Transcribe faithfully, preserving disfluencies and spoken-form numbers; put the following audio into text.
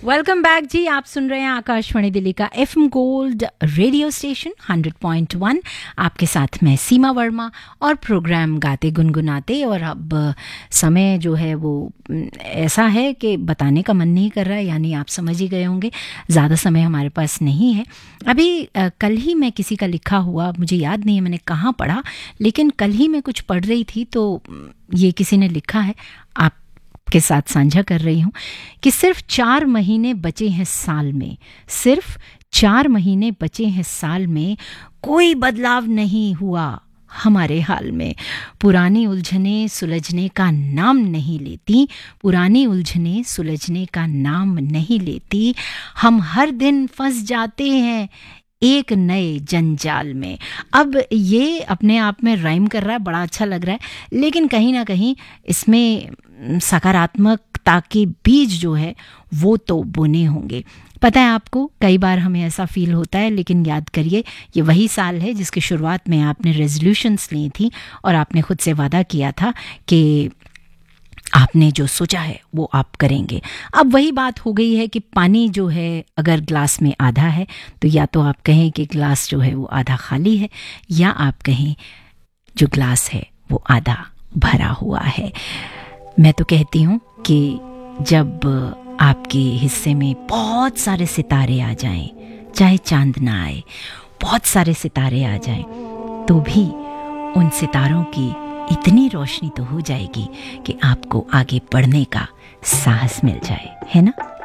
Welcome back जी। आप सुन रहे हैं आकाशवाणी दिल्ली का FM gold radio station hundred point one. आपके साथ मैं सीमा वर्मा और प्रोग्राम गाते गुनगुनाते। और अब समय जो है वो ऐसा है कि बताने का मन नहीं कर रहा है, यानी आप समझ ही गए होंगे ज़्यादा समय हमारे पास नहीं है। अभी आ, कल ही मैं किसी का लिखा हुआ, मुझे याद नहीं है मैंने कहाँ पढ़ा, लेकिन कल ही मैं कुछ पढ़ रही थी तो ये किसी ने लिखा है, आप के साथ साझा कर रही हूँ कि सिर्फ चार महीने बचे हैं साल में, सिर्फ चार महीने बचे हैं साल में, कोई बदलाव नहीं हुआ हमारे हाल में। पुरानी उलझने सुलझने का नाम नहीं लेती, पुरानी उलझने सुलझने का नाम नहीं लेती। हम हर दिन फंस जाते हैं एक नए जंजाल में। अब ये अपने आप में राइम कर रहा है, बड़ा अच्छा लग रहा है, लेकिन कहीं ना कहीं इसमें सकारात्मकता के बीज जो है वो तो बुने होंगे। पता है आपको, कई बार हमें ऐसा फील होता है, लेकिन याद करिए ये वही साल है जिसकी शुरुआत में आपने रेजोल्यूशंस ली थी और आपने खुद से वादा किया था कि आपने जो सोचा है वो आप करेंगे। अब वही बात हो गई है कि पानी जो है अगर ग्लास में आधा है तो या तो आप कहें कि ग्लास जो है वो आधा खाली है, या आप कहें जो ग्लास है वो आधा भरा हुआ है। मैं तो कहती हूँ कि जब आपके हिस्से में बहुत सारे सितारे आ जाएं, चाहे चांद ना आए, बहुत सारे सितारे आ जाएं, तो भी उन सितारों की इतनी रोशनी तो हो जाएगी कि आपको आगे बढ़ने का साहस मिल जाए, है ना।